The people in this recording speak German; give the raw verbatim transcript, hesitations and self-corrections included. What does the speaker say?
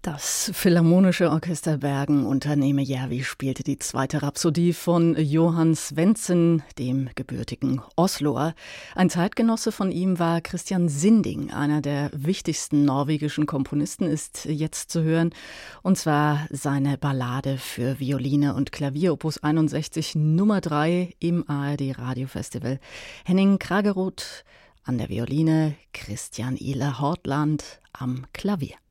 Das Philharmonische Orchester Bergen unter Neeme Järvi spielte die zweite Rhapsodie von Johann Svendsen, dem gebürtigen Osloer. Ein Zeitgenosse von ihm war Christian Sinding, einer der wichtigsten norwegischen Komponisten, ist jetzt zu hören. Und zwar seine Ballade für Violine und Klavier, Opus einundsechzig, Nummer drei im A R D Radiofestival. Henning Kragerud an der Violine, Christian Ihler Hortland am Klavier.